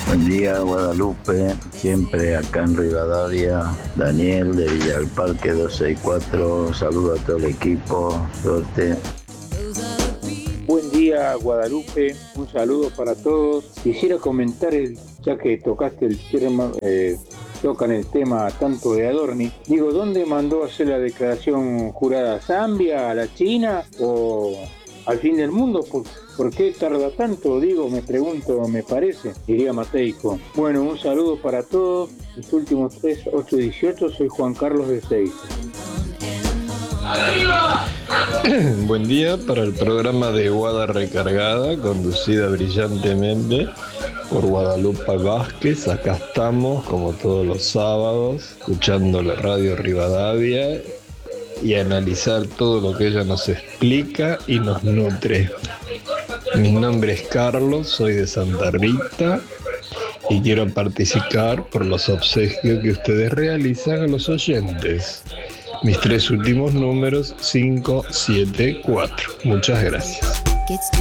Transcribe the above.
Buen día, Guadalupe. Siempre acá en Rivadavia. Daniel de Villa del Parque 264. Saludo a todo el equipo. Suerte. Buen día, Guadalupe. Un saludo para todos. Quisiera comentar, ya que tocaste el tema, tocan el tema tanto de Adorni. Digo, ¿dónde mandó a hacer la declaración jurada? ¿A Zambia, a la China o al fin del mundo? ¿Por qué tarda tanto? Digo, me pregunto, me parece, diría Mateico. Bueno, un saludo para todos. Los últimos 3, 8 y 18, soy Juan Carlos de 6. Buen día para el programa de Guada Recargada, conducida brillantemente por Guadalupe Vázquez. Acá estamos, como todos los sábados, escuchando la radio Rivadavia y analizar todo lo que ella nos explica y nos nutre. Mi nombre es Carlos, soy de Santa Rita y quiero participar por los obsequios que ustedes realizan a los oyentes. Mis 3 últimos números, 574. Muchas gracias.